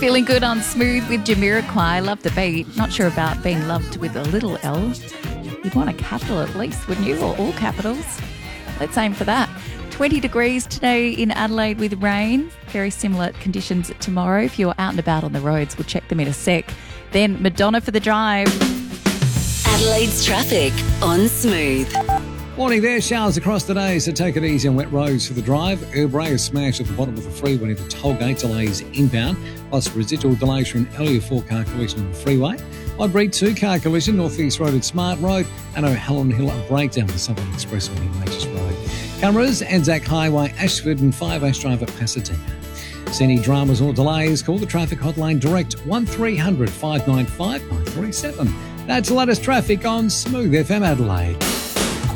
Feeling good on Smooth with Jamiroquai. Love the beat. Not sure about being loved with a little L. You'd want a capital at least, wouldn't you? Or all capitals. Let's aim for that. 20 degrees today in Adelaide with rain. Very similar conditions tomorrow. If you're out and about on the roads, we'll check them in a sec. Then Madonna for the drive. Adelaide's traffic on Smooth. Morning there, showers across the day, so take it easy on wet roads for the drive. Earlbray is smashed at the bottom of the freeway near the tollgate, delays inbound, plus residual delays from an earlier 4-car collision on the freeway. Oddbury 2-car collision, North East Road at Smart Road, and O'Halloran Hill a breakdown for Southern Expressway near Majors Road. Cameras, Anzac Highway, Ashford and 5 Ash Drive at Pasadena. See any dramas or delays, call the traffic hotline direct 1300 595 937. That's the latest traffic on Smooth FM Adelaide.